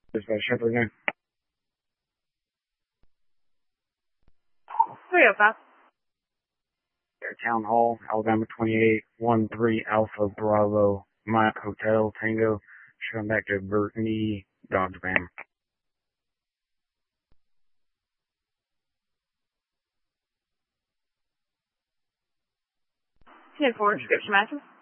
Dispatch Shepherd again. 305. Town Hall, Alabama 2813 Alpha Bravo Mike Hotel Tango. Showing back to Brittany Dodge Van. 10-4, description matches.